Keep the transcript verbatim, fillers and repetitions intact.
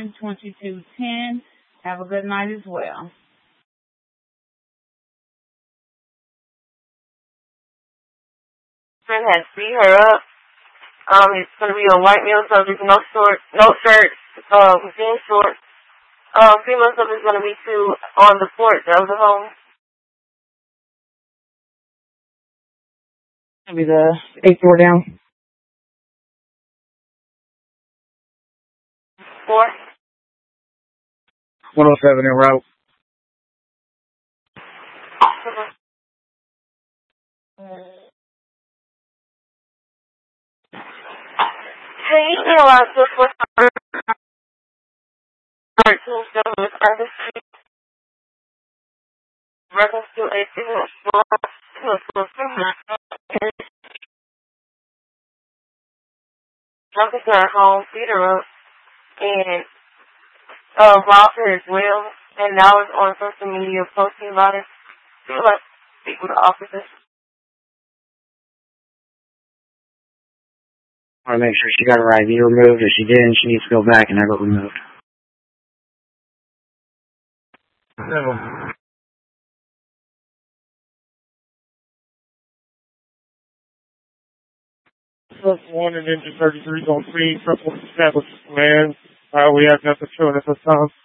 seven, twenty-two ten. Have a good night as well. Friend had to beat her up. Um, it's gonna be a white male subject, no shorts, no shirts, um, jean shorts. Um, female subject is gonna be two on the porch of the home. That'll be the eighth door down. Four. one oh seven en route. Hey, you know, I just was thirteen seven with Arthur Street. Reference to a student school to a school criminal. Drunk is not home, beat her up, and uh, robbed her as well. And now it's on social media posting about it. Feel like speak with the officers. I want to make sure she got her I V removed. If she didn't, she needs to go back and have it removed. Seven. Plus one and engine thirty-three on scene, triple established command. Uh, we have nothing showing at this time.